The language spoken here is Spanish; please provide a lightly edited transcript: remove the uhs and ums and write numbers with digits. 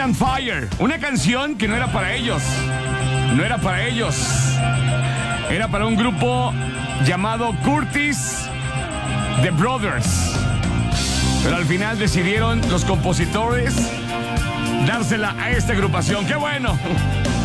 on Fire. Una canción que no era para ellos. No era para ellos. Era para un grupo llamado Curtis The Brothers. Pero al final decidieron los compositores dársela a esta agrupación. ¡Qué bueno!